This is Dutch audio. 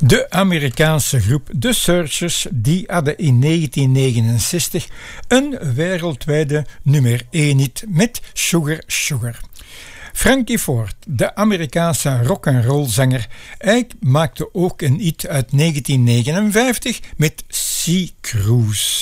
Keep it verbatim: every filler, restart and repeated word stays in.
De Amerikaanse groep The Searchers die hadden in negentien negenenzestig een wereldwijde nummer één hit met Sugar Sugar. Frankie Ford, de Amerikaanse rock'n'roll zanger, hij maakte ook een hit uit negentien negenenvijftig met Sea Cruise.